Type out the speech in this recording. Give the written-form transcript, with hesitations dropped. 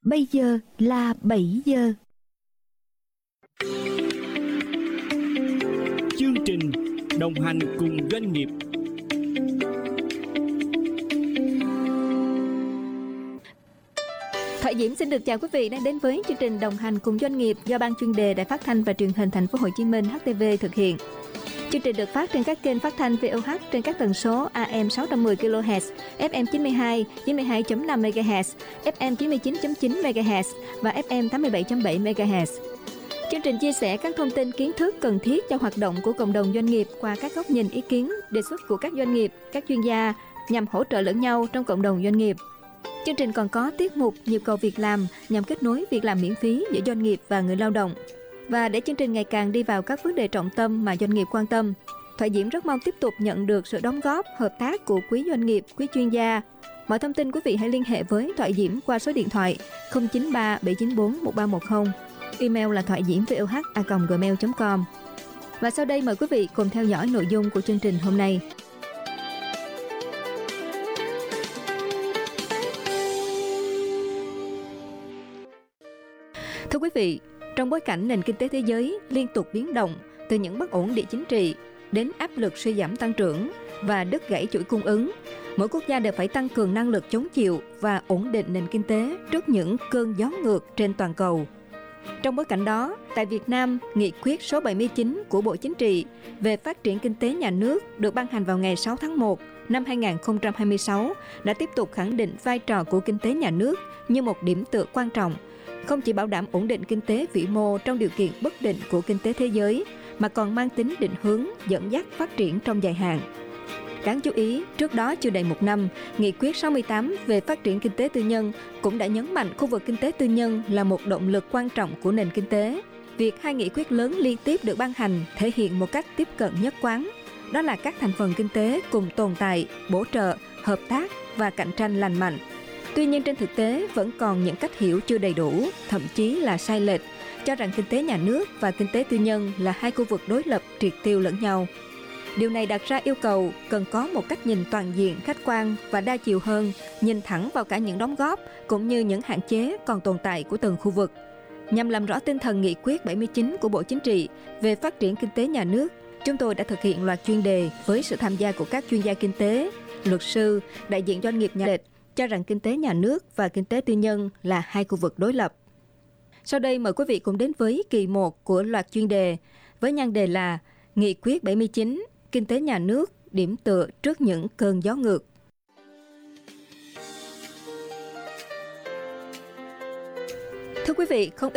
Bây giờ là 7 giờ. Chương trình đồng hành cùng doanh nghiệp. Thoại Diễm xin được chào quý vị đang đến với chương trình đồng hành cùng doanh nghiệp do Ban chuyên đề Đài Phát thanh và Truyền hình Thành phố Hồ Chí Minh HTV thực hiện. Chương trình được phát trên các kênh phát thanh VOH trên các tần số AM 610 kHz, FM 92, 92.5 MHz, FM 99.9 MHz và FM 87.7 MHz. Chương trình chia sẻ các thông tin kiến thức cần thiết cho hoạt động của cộng đồng doanh nghiệp qua các góc nhìn ý kiến, đề xuất của các doanh nghiệp, các chuyên gia nhằm hỗ trợ lẫn nhau trong cộng đồng doanh nghiệp. Chương trình còn có tiết mục nhịp cầu việc làm nhằm kết nối việc làm miễn phí giữa doanh nghiệp và người lao động. Và để chương trình ngày càng đi vào các vấn đề trọng tâm mà doanh nghiệp quan tâm, Thoại Diễm rất mong tiếp tục nhận được sự đóng góp, hợp tác của quý doanh nghiệp, quý chuyên gia. Mọi thông tin quý vị hãy liên hệ với Thoại Diễm qua số điện thoại 093 794 1310, email là thoạidiễmvoh@gmail.com. Và sau đây mời quý vị cùng theo dõi nội dung của chương trình hôm nay. Thưa quý vị, trong bối cảnh nền kinh tế thế giới liên tục biến động, từ những bất ổn địa chính trị đến áp lực suy giảm tăng trưởng và đứt gãy chuỗi cung ứng, mỗi quốc gia đều phải tăng cường năng lực chống chịu và ổn định nền kinh tế trước những cơn gió ngược trên toàn cầu. Trong bối cảnh đó, tại Việt Nam, Nghị quyết số 79 của Bộ Chính trị về phát triển kinh tế nhà nước được ban hành vào ngày 6 tháng 1 năm 2026 đã tiếp tục khẳng định vai trò của kinh tế nhà nước như một điểm tựa quan trọng, không chỉ bảo đảm ổn định kinh tế vĩ mô trong điều kiện bất định của kinh tế thế giới, mà còn mang tính định hướng, dẫn dắt phát triển trong dài hạn. Đáng chú ý, trước đó chưa đầy một năm, Nghị quyết 68 về phát triển kinh tế tư nhân cũng đã nhấn mạnh khu vực kinh tế tư nhân là một động lực quan trọng của nền kinh tế. Việc hai nghị quyết lớn liên tiếp được ban hành thể hiện một cách tiếp cận nhất quán, đó là các thành phần kinh tế cùng tồn tại, bổ trợ, hợp tác và cạnh tranh lành mạnh. Tuy nhiên trên thực tế vẫn còn những cách hiểu chưa đầy đủ, thậm chí là sai lệch, cho rằng kinh tế nhà nước và kinh tế tư nhân là hai khu vực đối lập triệt tiêu lẫn nhau. Điều này đặt ra yêu cầu cần có một cách nhìn toàn diện, khách quan và đa chiều hơn, nhìn thẳng vào cả những đóng góp cũng như những hạn chế còn tồn tại của từng khu vực. Nhằm làm rõ tinh thần nghị quyết 79 của Bộ Chính trị về phát triển kinh tế nhà nước, chúng tôi đã thực hiện loạt chuyên đề với sự tham gia của các chuyên gia kinh tế, luật sư, đại diện doanh nghiệp nhà lệch, cho rằng kinh tế nhà nước và kinh tế tư nhân là hai khu vực đối lập. Sau đây mời quý vị cùng đến với kỳ 1 của loạt chuyên đề với nhan đề là Nghị quyết 79, kinh tế nhà nước, điểm tựa trước những cơn gió ngược. Thưa quý vị, không